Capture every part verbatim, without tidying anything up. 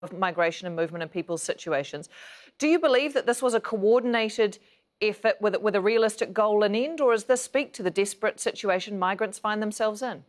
of migration and movement and people's situations. Do you believe that this was a coordinated effort with, with a realistic goal and end, or does this speak to the desperate situation migrants find themselves in?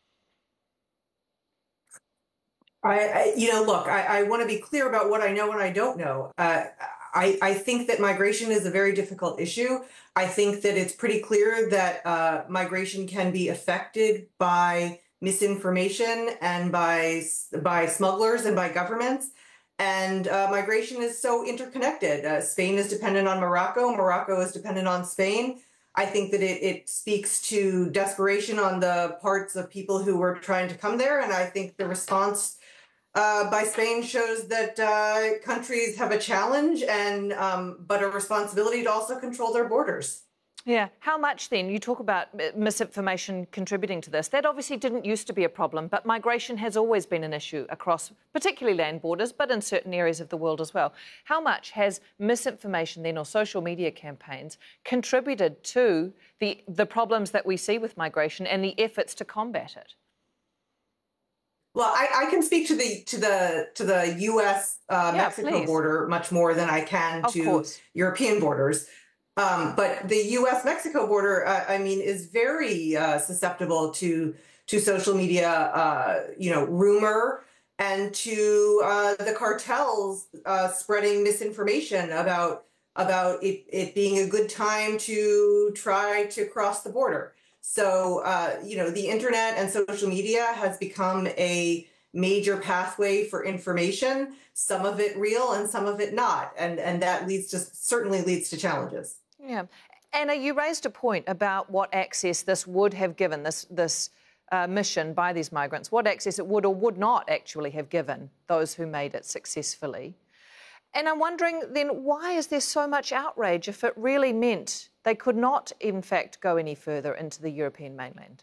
I, I you know, look, I, I want to be clear about what I know and I don't know. Uh, I, I think that migration is a very difficult issue. I think that it's pretty clear that uh, migration can be affected by misinformation and by by smugglers and by governments. And uh, migration is so interconnected. Uh, Spain is dependent on Morocco. Morocco is dependent on Spain. I think that it, it speaks to desperation on the parts of people who were trying to come there. And I think the response uh, by Spain shows that uh, countries have a challenge and um, but a responsibility to also control their borders. Yeah. How much then? You talk about misinformation contributing to this. That obviously didn't used to be a problem, but migration has always been an issue across particularly land borders, but in certain areas of the world as well. How much has misinformation then, or social media campaigns, contributed to the, the problems that we see with migration and the efforts to combat it? Well, I, I can speak to the to the to the U S uh, yeah, Mexico please. border much more than I can of to course. European borders. Um, but the U S Mexico border, uh, I mean, is very uh, susceptible to to social media, uh, you know, rumor and to uh, the cartels uh, spreading misinformation about about it, it being a good time to try to cross the border. So, uh, you know, the internet and social media has become a major pathway for information, some of it real and some of it not. And, and that leads to certainly leads to challenges. Yeah. Anna, you raised a point about what access this would have given, this, this uh, mission by these migrants, what access it would or would not actually have given those who made it successfully. And I'm wondering then, why is there so much outrage if it really meant they could not, in fact, go any further into the European mainland?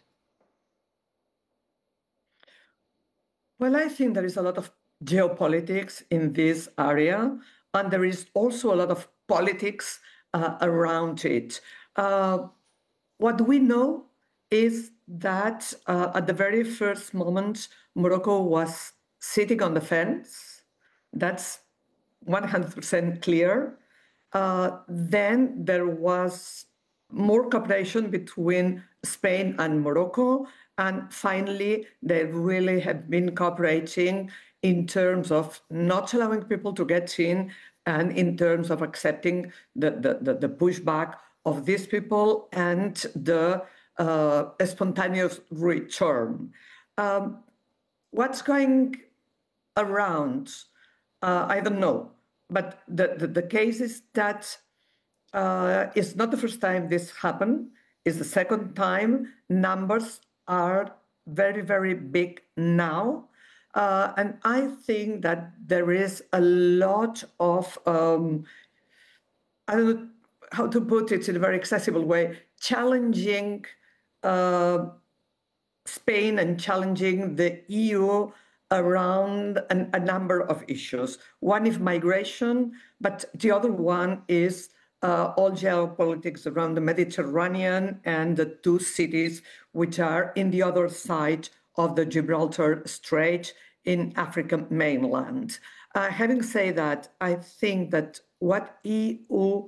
Well, I think there is a lot of geopolitics in this area, and there is also a lot of politics uh, around it. Uh, what we know is that uh, at the very first moment, Morocco was sitting on the fence. That's one hundred percent clear. Uh, then there was more cooperation between Spain and Morocco. And finally, they really have been cooperating in terms of not allowing people to get in and in terms of accepting the, the, the, the pushback of these people and the uh, spontaneous return. Um, what's going around? Uh, I don't know. But the, the, the case is that uh, it's not the first time this happened. It's the second time. Numbers are very, very big now. Uh, and I think that there is a lot of, um, I don't know how to put it in a very accessible way, challenging uh, Spain and challenging the E U around an, a number of issues. One is migration, but the other one is uh, all geopolitics around the Mediterranean and the two cities which are in the other side of the Gibraltar Strait in African mainland. Uh, having said that, I think that what E U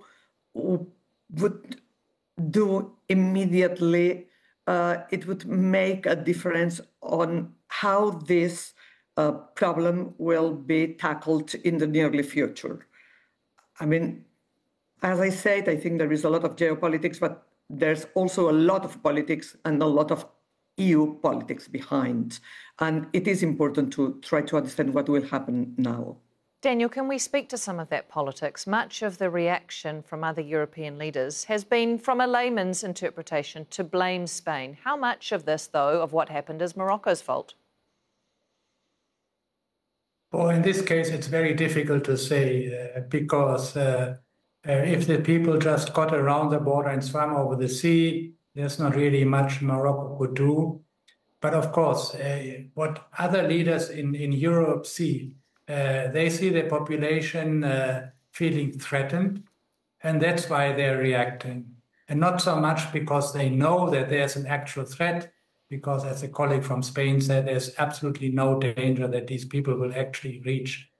would do immediately, uh, it would make a difference on how this uh, problem will be tackled in the nearly future. I mean, as I said, I think there is a lot of geopolitics, but there's also a lot of politics and a lot of E U politics behind. And it is important to try to understand what will happen now. Daniel, can we speak to some of that politics? Much of the reaction from other European leaders has been, from a layman's interpretation, to blame Spain. How much of this, though, of what happened is Morocco's fault? Well, in this case, it's very difficult to say uh, because uh, uh, if the people just got around the border and swam over the sea, there's not really much Morocco could do. But of course, uh, what other leaders in, in Europe see, uh, they see the population uh, feeling threatened, and that's why they're reacting. And not so much because they know that there's an actual threat, because as a colleague from Spain said, there's absolutely no danger that these people will actually reach